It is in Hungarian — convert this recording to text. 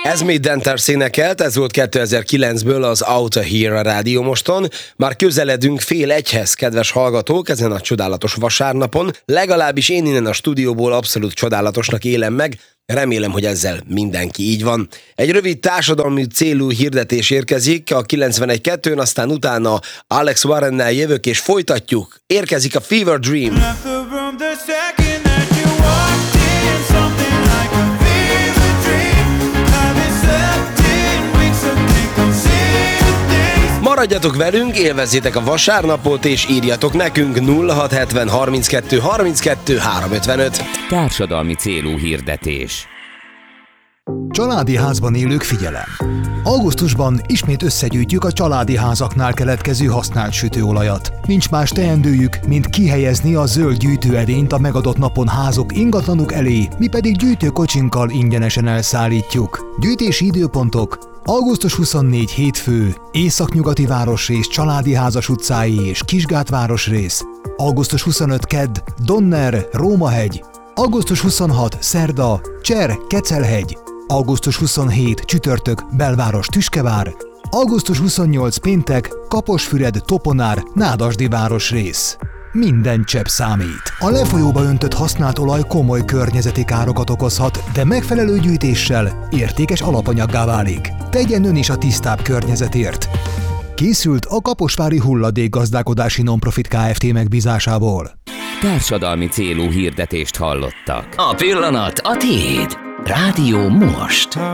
Ez még Denters énekelt, ez volt 2009-ből az Out of Here a Rádió Moston. Már közeledünk fél egyhez, kedves hallgatók, ezen a csodálatos vasárnapon. Legalábbis én innen a stúdióból abszolút csodálatosnak élem meg. Remélem, hogy ezzel mindenki így van. Egy rövid társadalmi célú hirdetés érkezik a 91.2-n, aztán utána Alex Warrennel jövök és folytatjuk. Érkezik a Fever Dream. Maradjatok velünk, élvezzétek a vasárnapot, és írjatok nekünk 0670 32 32 355. Társadalmi célú hirdetés. Családi házban élők, figyelem! Augusztusban ismét összegyűjtjük a családi házaknál keletkező használt sütőolajat. Nincs más teendőjük, mint kihelyezni a zöld gyűjtőedényt a megadott napon házok ingatlanuk elé, mi pedig gyűjtőkocsinkkal ingyenesen elszállítjuk. Gyűjtési időpontok: augusztus 24 hétfő, Északnyugati városrész Családi házas utcái és Kisgát városrész, augusztus 25 kedd, Donner, Rómahegy, augusztus 26 szerda, Cser, Kecelhegy, augusztus 27 csütörtök, Belváros, Tüskevár, augusztus 28 péntek, Kaposfüred, Toponár, Nádasdi városrész. Minden csepp számít. A lefolyóba öntött használt olaj komoly környezeti károkat okozhat, de megfelelő gyűjtéssel értékes alapanyaggá válik. Tegyen ön is a tisztább környezetért. Készült a Kaposvári Hulladékgazdálkodási Nonprofit Kft. Megbízásából. Társadalmi célú hirdetést hallottak. A pillanat a tiéd. Rádió Most.